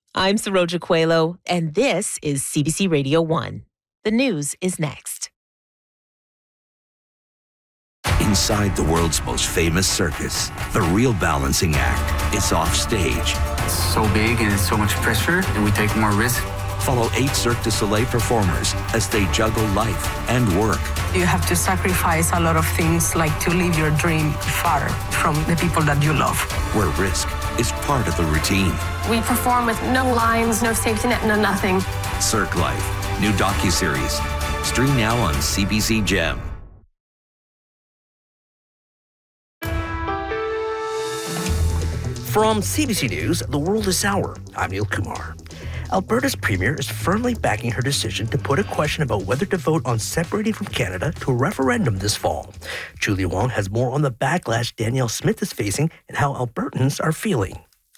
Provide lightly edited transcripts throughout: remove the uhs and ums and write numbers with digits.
I'm Saroja Coelho, and this is CBC Radio 1. The news is next. Inside the world's most famous circus, the real balancing act is off stage. It's so big and it's so much pressure, and we take more risk. Follow 8 Cirque du Soleil performers as they juggle life and work. You have to sacrifice a lot of things, like to live your dream far from the people that you love. Where risk is part of the routine. We perform with no lines, no safety net, no nothing. Cirque Life, new docuseries. Stream now on CBC Gem. From CBC News, The World this hour, I'm Neil Kumar. Alberta's premier is firmly backing her decision to put a question about whether to vote on separating from Canada to a referendum this fall. Julia Wong has more on the backlash Danielle Smith is facing and how Albertans are feeling.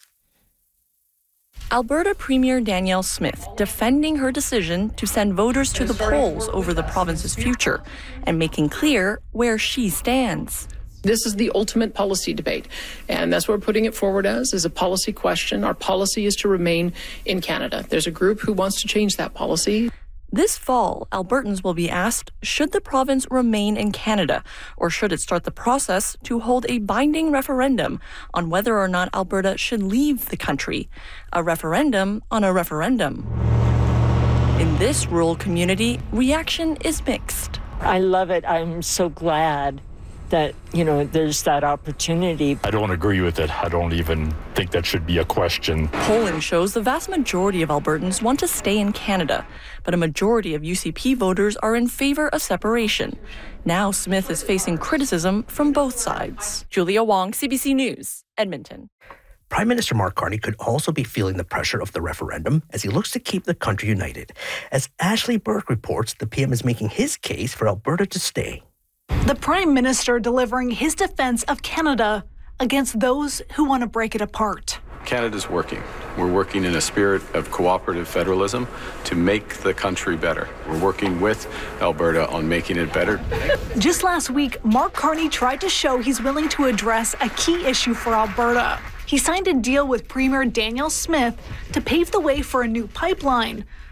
Alberta Premier Danielle Smith defending her decision to send voters to the polls over the province's future and making clear where she stands. This is the ultimate policy debate, and that's what we're putting it forward as, is a policy question. Our policy is to remain in Canada. There's a group who wants to change that policy. This fall, Albertans will be asked, should the province remain in Canada, or should it start the process to hold a binding referendum on whether or not Alberta should leave the country? A referendum on a referendum. In this rural community, reaction is mixed. I love it. I'm so glad that, there's that opportunity. I don't agree with it. I don't even think that should be a question. Polling shows the vast majority of Albertans want to stay in Canada, but a majority of UCP voters are in favor of separation. Now Smith is facing criticism from both sides. Julia Wong, CBC News, Edmonton. Prime Minister Mark Carney could also be feeling the pressure of the referendum as he looks to keep the country united. As Ashley Burke reports, the PM is making his case for Alberta to stay. The Prime Minister delivering his defense of Canada against those who want to break it apart. Canada's working. We're working in a spirit of cooperative federalism to make the country better. We're working with Alberta on making it better. Just last week, Mark Carney tried to show he's willing to address a key issue for Alberta. He signed a deal with Premier Danielle Smith to pave the way for a new pipeline.